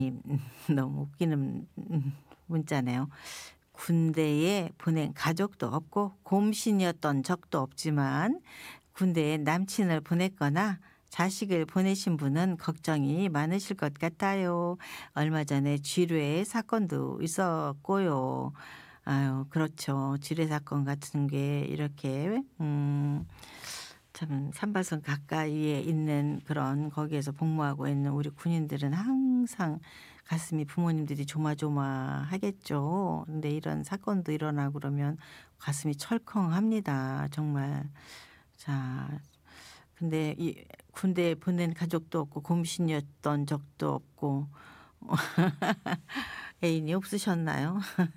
너무 웃기는 문자네요. 군대에 보낸 가족도 없고 곰신이었던 적도 없지만 군대에 남친을 보냈거나 자식을 보내신 분은 걱정이 많으실 것 같아요. 얼마 전에 쥐뢰 사건도 있었고요. 아유 그렇죠. 쥐뢰 사건 같은 게 이렇게 참 산발선 가까이에 있는 그런 거기에서 복무하고 있는 우리 군인들은 항상 가슴이 부모님들이 조마조마하겠죠. 근데 이런 사건도 일어나고 그러면 가슴이 철컹합니다. 정말. 자 근데 이 군대에 보낸 가족도 없고 곰신이었던 적도 없고 애인이 없으셨나요?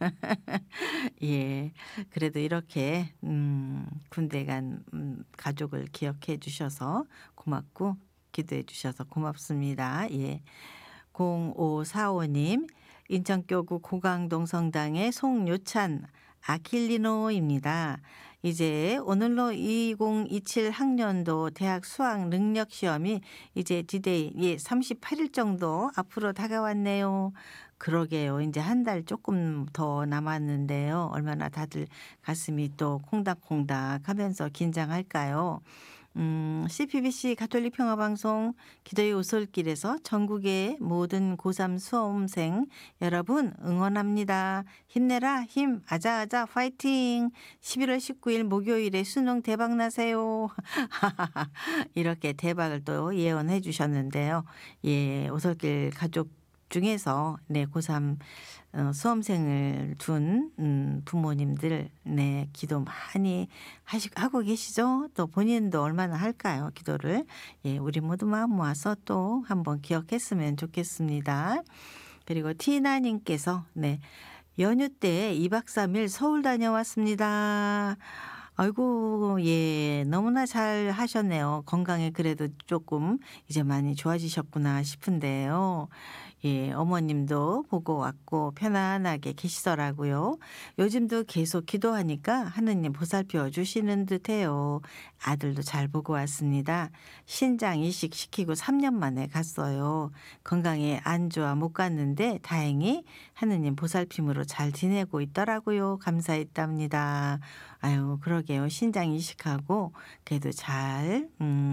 예. 그래도 이렇게 군대 간 가족을 기억해 주셔서 고맙고 기도해 주셔서 고맙습니다. 예. 0545 님 인천교구 고강동 성당의 송요찬 아킬리노입니다. 이제 오늘로 2027 학년도 대학 수학 능력 시험이 이제 디데이 38일 정도 앞으로 다가왔네요. 그러게요. 이제 한 달 조금 더 남았는데요. 얼마나 다들 가슴이 또 콩닥콩닥 하면서 긴장할까요? CPBC 가톨릭 평화방송 기도의 오솔길에서 전국의 모든 고3 수험생 여러분 응원합니다. 힘내라 힘 아자아자 파이팅. 11월 19일 목요일에 수능 대박 나세요. 이렇게 대박을 또 예언해 주셨는데요. 예, 오솔길 가족 중에서 네 고3 수험생을 둔 부모님들 네 기도 많이 하고 계시죠? 또 본인도 얼마나 할까요? 기도를. 예, 우리 모두 마음 모아서 또 한번 기억했으면 좋겠습니다. 그리고 티나 님께서 네. 연휴 때 2박 3일 서울 다녀왔습니다. 아이고 예 너무나 잘 하셨네요. 건강에 그래도 조금 이제 많이 좋아지셨구나 싶은데요. 예 어머님도 보고 왔고 편안하게 계시더라고요. 요즘도 계속 기도하니까 하느님 보살펴 주시는 듯해요. 아들도 잘 보고 왔습니다. 신장 이식 시키고 3년 만에 갔어요. 건강에 안 좋아 못 갔는데 다행히 하느님 보살핌으로 잘 지내고 있더라고요. 감사했답니다. 아유 그러게요. 신장 이식하고 그래도 잘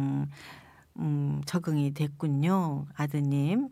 적응이 됐군요. 아드님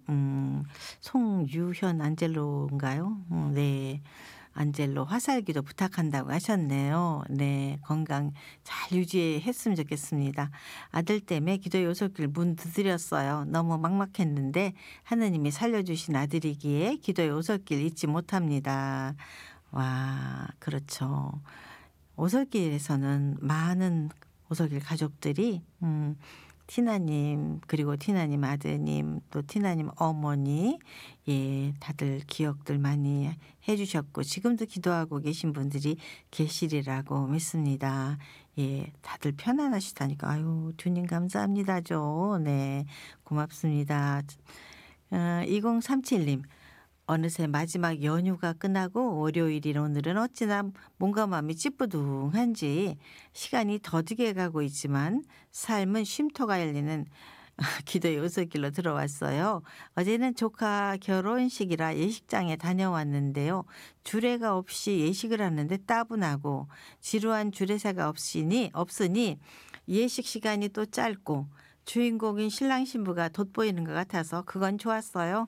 송유현 안젤로인가요? 네. 안젤로 화살기도 부탁한다고 하셨네요. 네. 건강 잘 유지했으면 좋겠습니다. 아들 때문에 기도의 오솔길 문 두드렸어요. 너무 막막했는데 하느님이 살려주신 아들이기에 기도의 오솔길 잊지 못합니다. 와 그렇죠. 오솔길에서는 많은 오솔길 가족들이 티나님 그리고 티나님 아드님 또 티나님 어머니 예 다들 기억들 많이 해 주셨고 지금도 기도하고 계신 분들이 계시리라고 믿습니다. 예 다들 편안하시다니까 아유 주님 감사합니다죠. 네 고맙습니다. 2037 님. 어느새 마지막 연휴가 끝나고 월요일인 오늘은 어찌나 몸과 마음이 찌뿌둥한지 시간이 더디게 가고 있지만 삶은 쉼터가 열리는 기도의 오솔길로 들어왔어요. 어제는 조카 결혼식이라 예식장에 다녀왔는데요. 주례가 없이 예식을 하는데 따분하고 지루한 주례사가 없으니 예식 시간이 또 짧고 주인공인 신랑 신부가 돋보이는 것 같아서 그건 좋았어요.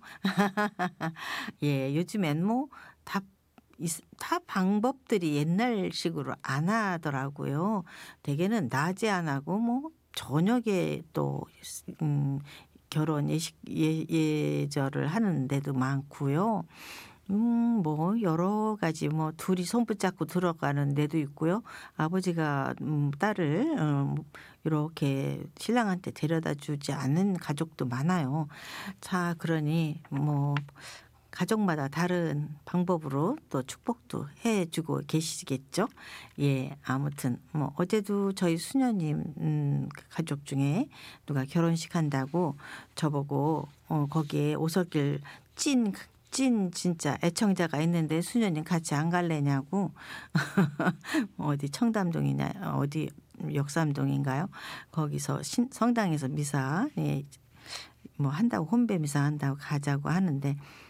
예, 요즘엔 뭐 다 방법들이 옛날식으로 안 하더라고요. 대개는 낮에 안 하고 뭐 저녁에 또 결혼 예절을 하는 데도 많고요. 뭐 여러 가지 뭐 둘이 손 붙잡고 들어가는 데도 있고요. 아버지가 딸을 이렇게 신랑한테 데려다 주지 않는 가족도 많아요. 자 그러니 뭐 가족마다 다른 방법으로 또 축복도 해 주고 계시겠죠. 예. 아무튼 뭐 어제도 저희 수녀님 그 가족 중에 누가 결혼식 한다고 저보고 거기에 오솔길 찐 진짜 애청자가 있는데 수녀님 같이 안 갈래냐고 어디 청담동이냐 어디 역삼동인가요? 거기서 성당에서 미사 예 뭐 한다고 혼배미사 한다고 가자고 하는데